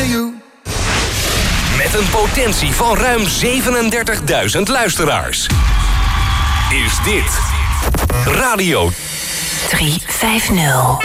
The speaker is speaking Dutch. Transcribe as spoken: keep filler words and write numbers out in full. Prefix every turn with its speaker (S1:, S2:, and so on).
S1: to you.
S2: Met een potentie van ruim zevenendertigduizend luisteraars. Is dit Radio
S3: drie vijftig.